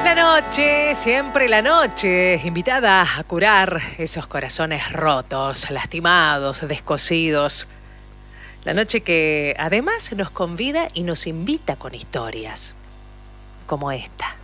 La noche, siempre la noche, invitada a curar esos corazones rotos, lastimados, descosidos. La noche que además nos convida y nos invita con historias como esta.